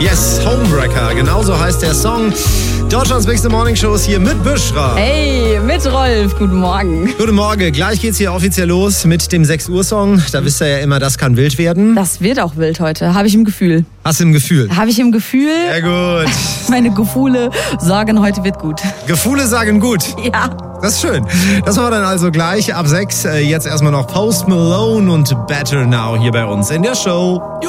Yes, Homewrecker, genauso heißt der Song. Deutschlands Bigste Morning Show ist hier mit Büschra. Hey, mit Rolf, guten Morgen. Guten Morgen, gleich geht's hier offiziell los mit dem 6 Uhr Song. Da wisst ihr ja immer, das kann wild werden. Das wird auch wild heute, habe ich im Gefühl. Hast du im Gefühl? Habe ich im Gefühl. Sehr gut. Meine Gefühle sagen, heute wird gut. Gefühle sagen gut. Ja. Das ist schön. Das machen wir dann also gleich ab 6. Jetzt erstmal noch Post Malone und Better Now hier bei uns in der Show. Jo.